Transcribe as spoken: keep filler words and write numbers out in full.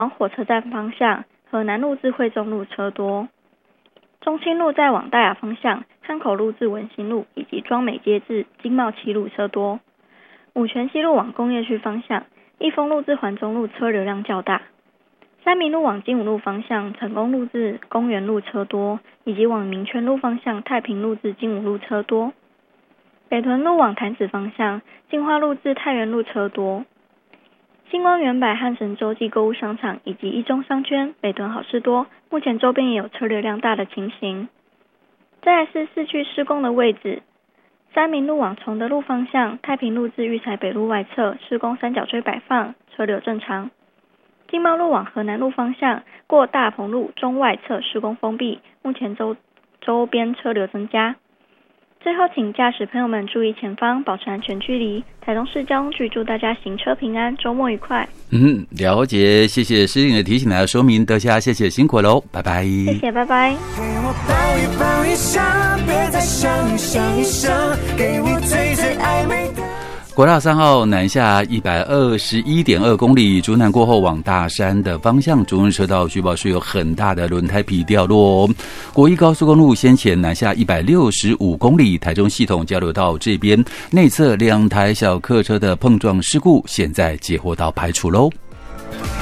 往火车站方向，河南路至惠中路车多。中清路在往大雅方向，汉口路至文心路以及庄美街至经贸七路车多。五权西路往工业区方向，益丰路至环中路车流量较大。三民路往金武路方向，成功路至公园路车多，以及往民权路方向，太平路至金武路车多。北屯路往潭子方向，进化路至太原路车多。星光园百汉神洲际购物商场以及一中商圈、北屯好事多，目前周边也有车流量大的情形。再来是市区施工的位置，三民路往崇德路方向，太平路至育才北路外侧施工三角锥摆放，车流正常。经贸路往河南路方向，过大鹏路中外侧施工封闭，目前周周边车流增加。最后，请驾驶朋友们注意前方，保持安全距离。台东市交通局祝大家行车平安，周末愉快。 嗯，了解，谢谢诗颖的提醒来说明，德夏谢谢辛苦喽，拜拜。 谢谢，拜拜。 给我抱一抱一下，别再想想一想，给我最最暧昧的。 国道三号南下一百二十一点二公里，竹南过后往大山的方向，主任车道据报是有很大的轮胎皮掉落。国一高速公路先前南下一百六十五公里，台中系统交流道这边内侧两台小客车的碰撞事故，现在解惑道排除喽。